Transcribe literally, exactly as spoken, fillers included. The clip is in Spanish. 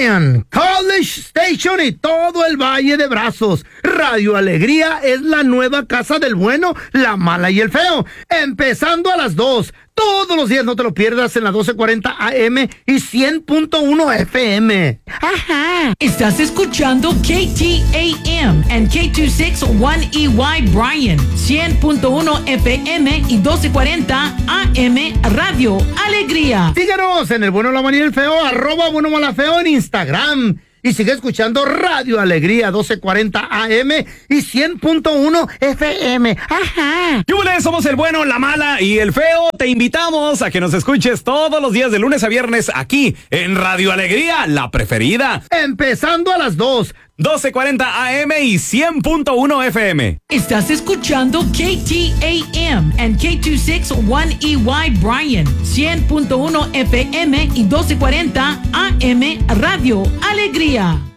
Bryan, College Station y todo el Valle de Brazos. Radio Alegría es la nueva casa del bueno, la mala y el feo. Empezando a las dos. Todos los días, no te lo pierdas, en la doce cuarenta A M y cien punto uno F M. Ajá. Estás escuchando K T A M and K veintiséis uno E Y Bryan, cien punto uno F M y doce cuarenta A M Radio Alegría. Síguenos en el bueno, la mala y el feo, arroba bueno, mala, feo en Instagram. Y sigue escuchando Radio Alegría, doce cuarenta A M y cien punto uno F M. Ajá. ¡Yúbales! Somos el bueno, la mala y el feo. Te invitamos a que nos escuches todos los días de lunes a viernes aquí en Radio Alegría, la preferida. Empezando a las dos. doce cuarenta A M y cien punto uno F M. Estás escuchando K T A M and K veintiséis uno E Y Bryan, cien punto uno F M y doce cuarenta A M Radio Alegría.